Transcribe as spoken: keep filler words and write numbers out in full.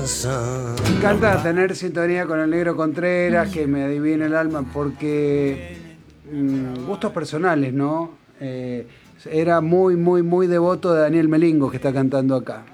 Me encanta tener sintonía con el Negro Contreras, que me adivina el alma, porque mmm, gustos personales, ¿no? Eh, era muy, muy, muy devoto de Daniel Melingo, que está cantando acá.